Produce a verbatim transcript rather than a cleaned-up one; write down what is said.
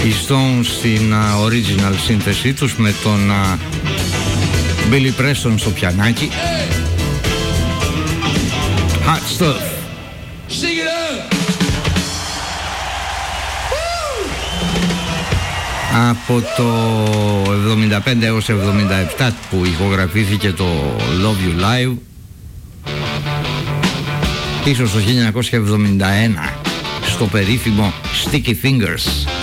Οι Stones στην uh, original σύνθεσή τους με τον uh, Billy Preston στο πιανάκι. Hot stuff. Sing it up. Από το εβδομήντα πέντε έως εβδομήντα επτά που ηχογραφήθηκε το Love You Live, πίσω στο χίλια εννιακόσια εβδομήντα ένα στο περίφημο Sticky Fingers.